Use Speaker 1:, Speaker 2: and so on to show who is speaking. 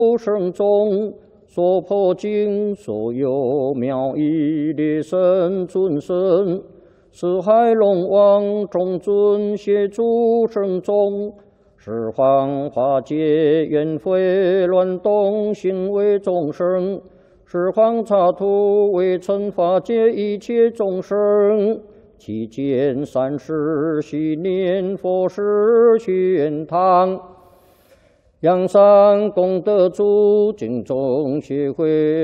Speaker 1: 生中，所破尽所有妙义列圣尊神，四海龙王众尊协助生中，十方化解缘会乱动行为众生，十方刹土为尘化解一切众生。期间三世悉念佛事玄堂，扬善功德主，敬众协会。